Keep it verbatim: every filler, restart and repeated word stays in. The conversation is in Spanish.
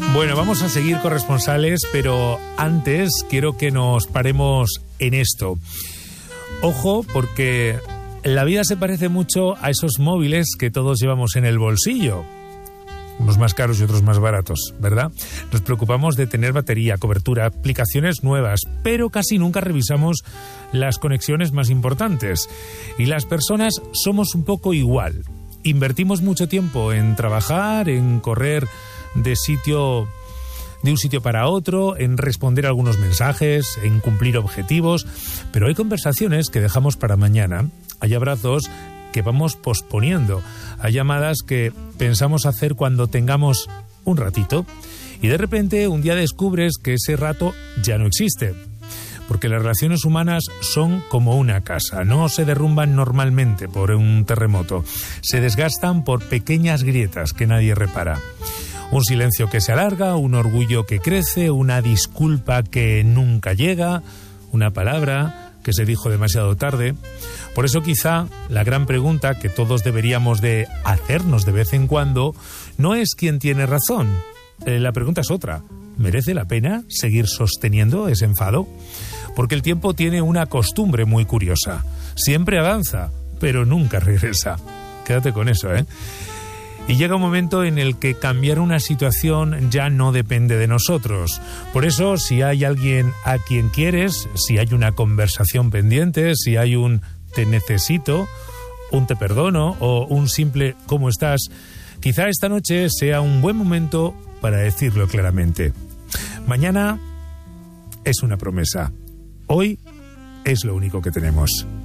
Bueno, vamos a seguir corresponsales, pero antes quiero que nos paremos en esto. Ojo, porque la vida se parece mucho a esos móviles que todos llevamos en el bolsillo. Unos más caros y otros más baratos, ¿verdad? Nos preocupamos de tener batería, cobertura, aplicaciones nuevas, pero casi nunca revisamos las conexiones más importantes. Y las personas somos un poco igual. Invertimos mucho tiempo en trabajar, en correr de sitio de un sitio para otro, en responder algunos mensajes, en cumplir objetivos, pero hay conversaciones que dejamos para mañana, hay abrazos que vamos posponiendo, hay llamadas que pensamos hacer cuando tengamos un ratito y de repente un día descubres que ese rato ya no existe. Porque las relaciones humanas son como una casa, no se derrumban normalmente por un terremoto, se desgastan por pequeñas grietas que nadie repara. Un silencio que se alarga, un orgullo que crece, una disculpa que nunca llega, una palabra que se dijo demasiado tarde. Por eso quizá la gran pregunta que todos deberíamos de hacernos de vez en cuando no es quién tiene razón. Eh, la pregunta es otra. ¿Merece la pena seguir sosteniendo ese enfado? Porque el tiempo tiene una costumbre muy curiosa. Siempre avanza, pero nunca regresa. Quédate con eso, ¿eh? Y llega un momento en el que cambiar una situación ya no depende de nosotros. Por eso, si hay alguien a quien quieres, si hay una conversación pendiente, si hay un te necesito, un te perdono o un simple ¿cómo estás?, quizá esta noche sea un buen momento para decirlo claramente. Mañana es una promesa. Hoy es lo único que tenemos.